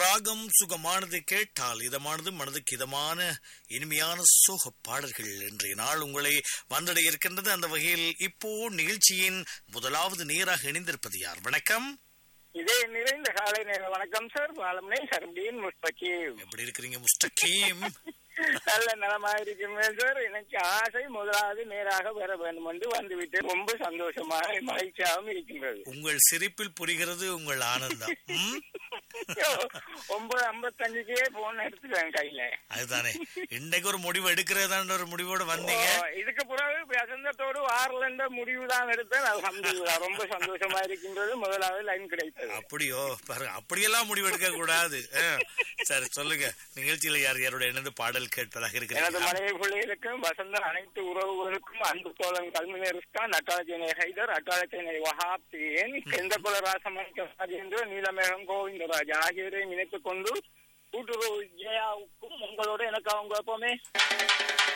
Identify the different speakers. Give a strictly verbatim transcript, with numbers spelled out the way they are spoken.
Speaker 1: ராகம் சுகமானது கேட்டால் இதமானது மனதுக்கு இதமான இனிமையான சோக பாடல்கள் இன்றைய நாள் உங்களை வந்தடைய இருக்கின்றது. அந்த வகையில் இப்போ நிகழ்ச்சியின் முதலாவது நேராக இணைந்திருப்பது யார்? வணக்கம்.
Speaker 2: இதே நிறைந்த காலை நேர வணக்கம் சார். பாலமனை சர்பீன் முஸ்தகீம்.
Speaker 1: எப்படி இருக்கிறீங்க முஸ்தகீம்?
Speaker 2: நல்ல நலமா இருக்குமே சார். எனக்கு ஆசை முதலாவது நேராக வர வேண்டும் என்று வந்துவிட்டு ரொம்ப சந்தோஷமாக மகிழ்ச்சியாகவும் இருக்கின்றது.
Speaker 1: உங்கள் சிரிப்பில் புரிகிறது உங்கள் ஆனந்தம்.
Speaker 2: ஒன்பது ஐம்பத்தஞ்சுக்கே போன் எடுத்துக்கிறேன் கையில.
Speaker 1: அதுதானே இன்னைக்கு ஒரு முடிவு எடுக்கிறதான ஒரு முடிவோடு வந்தீங்க.
Speaker 2: இதுக்கு பிறகு வசந்தத்தோடு ஆறுல இருந்த முடிவு தான் எடுத்தேன். அல்ஹம்துலில்லாஹ் ரொம்ப சந்தோஷமா இருக்கின்றது. முதலாவது லைன் கிடைத்தது.
Speaker 1: அப்படியோ பாருங்க, அப்படியெல்லாம் முடிவு எடுக்க கூடாது. சரி சொல்லுங்க, நிகழ்ச்சியில யார் யாரோட இணைந்து பாடல் கேட்பதாக இருக்கு?
Speaker 2: எனது மனைவி பிள்ளைகளுக்கும் வசந்த அனைத்து உறவுகளுக்கும் அன்பு தோழன் கல்மினேருஸ்கான், அட்டாளச்சேனை ஹைதர், அட்டாளச்சேனை வஹாப், தேன், கெந்தகுல ராசமணிக்க ராஜேந்திர, நீலமேகம் கோவிந்தராஜ் ஆகியோரையும் இணைத்துக் கொண்டு கூட்டுறவு ஜெயாவுக்கும் உங்களோட எனக்கு அவங்க எப்பவுமே